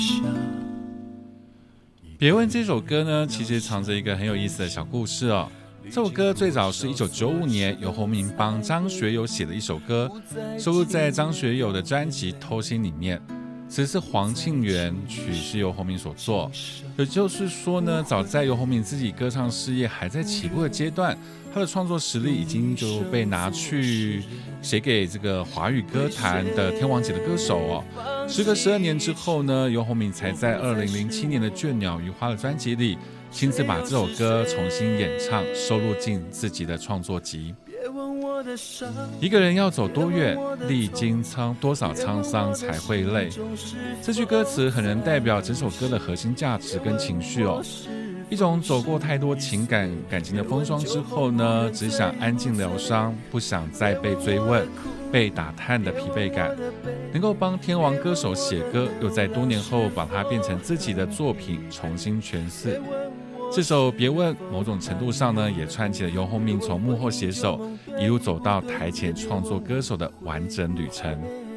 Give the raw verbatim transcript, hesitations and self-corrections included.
别问这首歌呢，其实藏着一个很有意思的小故事哦。这首歌最早是一九九五年游鸿明帮张学友写的一首歌，收录在张学友的专辑《偷心》里面。词是黄庆元，曲是游鸿明所作。也就是说呢，早在游鸿明自己歌唱事业还在起步的阶段，他的创作实力已经就被拿去写给这个华语歌坛的天王级的歌手哦。时隔十二年之后呢，游鸿明才在二零零七年的《倦鸟余花》的专辑里，亲自把这首歌重新演唱，收录进自己的创作集。一个人要走多远，历经沧多少沧桑才会累。这句歌词很能代表整首歌的核心价值跟情绪哦。一种走过太多情感感情的风霜之后呢，只想安静疗伤，不想再被追问、被打探的疲惫感。能够帮天王歌手写歌，又在多年后把它变成自己的作品，重新诠释。这首《别问》某种程度上呢，也串起了游鸿明从幕后写手一路走到台前创作歌手的完整旅程。